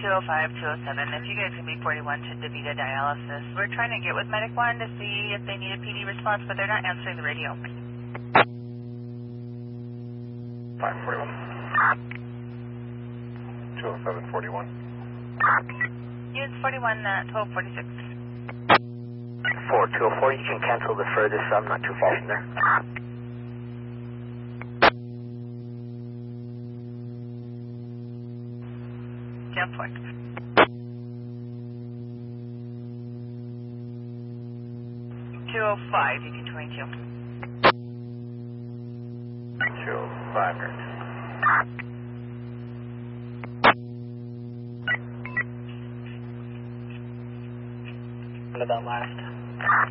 205, 207. If you guys can be 41 to DaVita dialysis, we're trying to get with Medic 1 to see if they need a PD response, but they're not answering the radio. 541. 207, 41. Units 41, 1246. 4204, you can cancel the furthest, I'm not too far from there. Jump point. 205, UD22. 205, great. What about last?